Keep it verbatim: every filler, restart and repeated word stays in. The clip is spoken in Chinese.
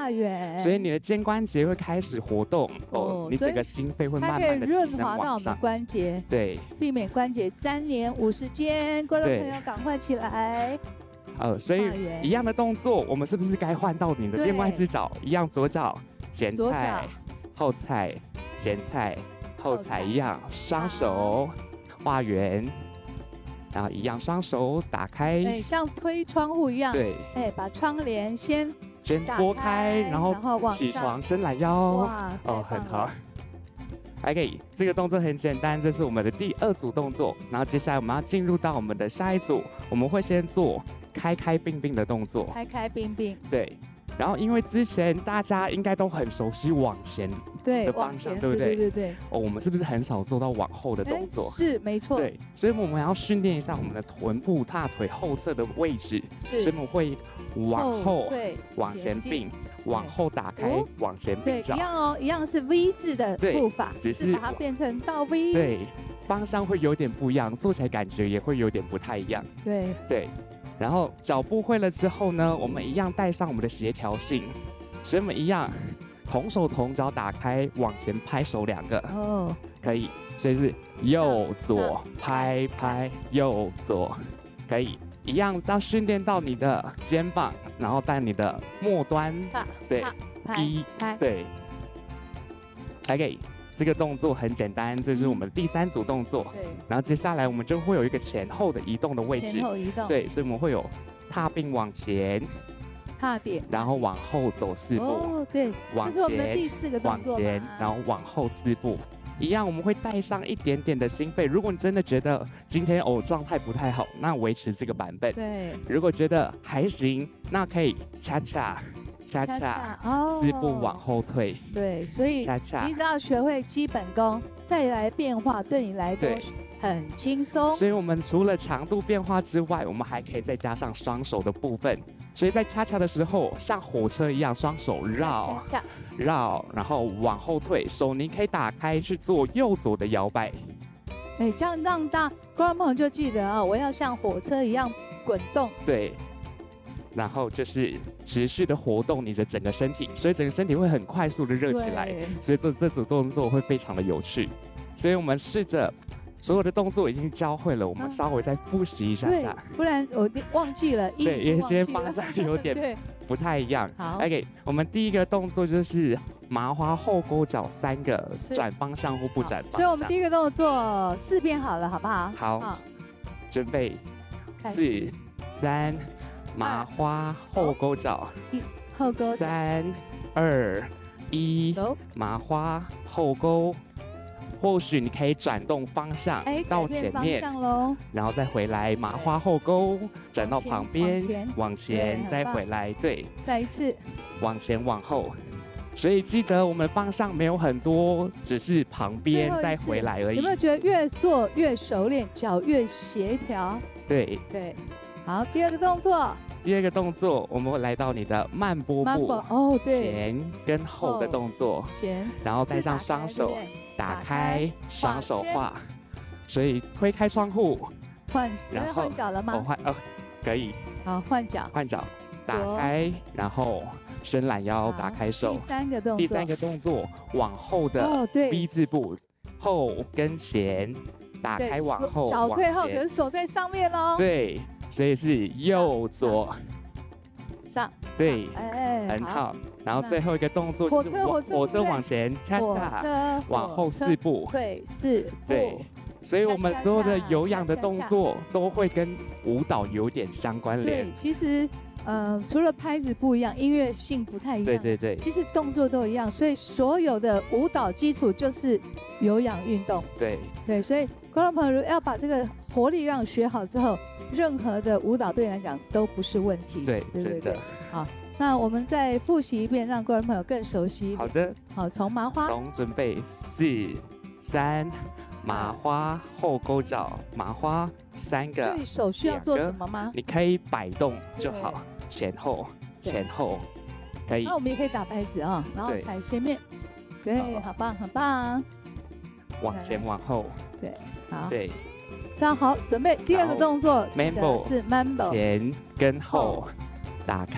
画圆， 所以你的肩关节会开始活动哦，哦你整个心肺会慢慢的润滑到我们的关节， 对， 避免关节粘连、五十肩。观众朋友赶快起来！ 呃，所以一样的动作，我们是不是该换到你的另外一只脚？一样，左脚前踩、后踩、前踩、后踩，一样，双手画圆。然后一样，双手打开， 哎，像推窗户一样， 对， 哎，把窗帘先先拨开，然后起床伸懒腰， 哇， 哦，很好。OK， 这个动作很简单，这是我们的第二组动作。然后接下来我们要进入到我们的下一组，我们会先做开开并并的动作， 开开并并， 对。然后因为之前大家应该都很熟悉往前的方向，对不对？ 对对对。 哦，我们是不是很少做到往后的动作？ 是，没错。 对，所以我们要训练一下我们的臀部、大腿后侧的位置，所以我们会往后、往前并、往后打开、往前并脚。 对，一样哦，一样是 V 字的步伐， 只是把它变成倒 V。 对，方向会有点不一样，做起来感觉也会有点不太一样。 对对。然后脚步会了之后呢，我们一样带上我们的协调性，所以我们一样同手同脚打开，往前拍手两个哦，可以，所以是右左拍拍，右左，可以一样到训练到你的肩膀，然后带你的末端，对，一，对 ，OK。这个动作很简单，这是我们第三组动作。对，然后接下来我们就会有一个前后的移动的位置。 前后移动。 对，所以我们会有踏并往前， 踏点， 然后往后走四步。 哦，对， 往前， 第四个动作往前，然后往后四步。一样，我们会带上一点点的心肺。如果你真的觉得今天哦状态不太好，那维持这个版本。 对。 如果觉得还行，那可以恰恰。恰恰，四步往后退。 对，所以恰恰， 你只要学会基本功，再来变化，对你来说很轻松。 所以我们除了强度变化之外，我们还可以再加上双手的部分。所以在恰恰的时候，像火车一样，双手绕，绕，然后往后退，手你可以打开去做右左的摇摆。 哎，这样让大观众朋友就记得啊，我要像火车一样滚动。 对。然后就是持续的活动你的整个身体，所以整个身体会很快速的热起来，所以做这组动作会非常的有趣。所以我们试着所有的动作已经教会了，我们稍微再复习一下下， 不然我忘记了。 对，有些方向有点不太一样。 好 ，OK， 我们第一个动作就是麻花后勾脚三个，转方向或不转方向。 所以我们第一个动作四遍好了，好不好？ 好，好准备，四、三。麻花后勾脚， 后勾， 三二一，麻花后勾。或许你可以转动方向到前面，然后再回来麻花后勾，转到旁边，往前再回来，对， 再一次往前往后。所以记得我们方向没有很多，只是旁边再回来而已。 有没有觉得越做越熟练，脚越协调？ 对对。好，第二个动作。 第二个动作，我们会来到你的慢波步， 哦，对， 前跟后的动作， 前， 然后带上双手，打开，双手画，所以推开窗户， 换，然后换脚了吗？ 哦，换，哦，可以。 好，换脚， 换脚，打开，然后伸懒腰，打开手。 第三个动作， 第三个动作，往后的 V 字步，后跟前，打开往后， 脚退后，可是手在上面喽。 对。所以是右左上， 对，哎，很好。然后最后一个动作就是火车火车往前，恰恰往后四步， 对，四步。 对，所以我们所有的有氧的动作都会跟舞蹈有点相关联。 对，其实呃，除了拍子不一样，音乐性不太一样， 对对对， 其实动作都一样。所以所有的舞蹈基础就是有氧运动。 对对，所以观众朋友要把这个活力让学好之后。任何的舞蹈对你来讲都不是问题。 对，真的。 好，那我们再复习一遍，让观众朋友更熟悉。 好的。 好，从麻花。 从准备四、三，麻花后勾脚，麻花三个。 这里手需要做什么吗？ 你可以摆动就好，前后前后，可以。 那我们也可以打拍子啊，然后踩前面。对，好棒，很棒。 往前往后。 对，好。 对。 这样好，准备第二个动作， Mambo 是 Mambo， 前跟后打开。